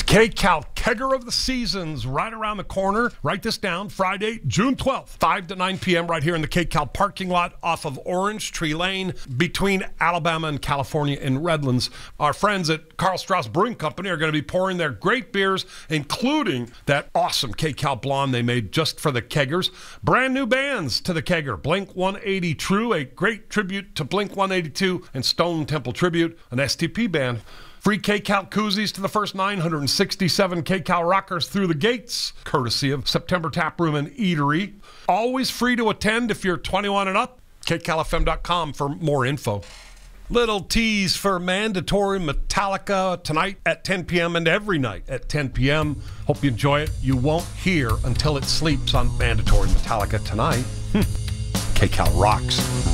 K-Cal Kegger of the Season's right around the corner. Write this down, Friday, June 12th, 5 to 9 p.m. right here in the K-Cal parking lot off of Orange Tree Lane between Alabama and California in Redlands. Our friends at Karl Strauss Brewing Company are going to be pouring their great beers, including that awesome K-Cal Blonde they made just for the Keggers. Brand new bands to the Kegger. Blink 182 True, a great tribute to Blink 182, and Stone Temple Tribute, an STP band. Free K-Cal koozies to the first 967 K-Cal rockers through the gates, courtesy of September Tap Room and Eatery. Always free to attend if you're 21 and up. KCalFM.com for more info. Little tease for Mandatory Metallica tonight at 10 p.m. and every night at 10 p.m. Hope you enjoy it. You won't hear until it sleeps on Mandatory Metallica tonight. K-Cal rocks.